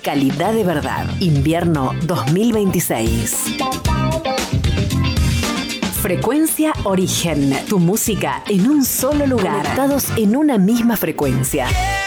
calidad de verdad. Invierno 2026. Frecuencia Origen. Tu música en un solo lugar. Conectados en una misma frecuencia.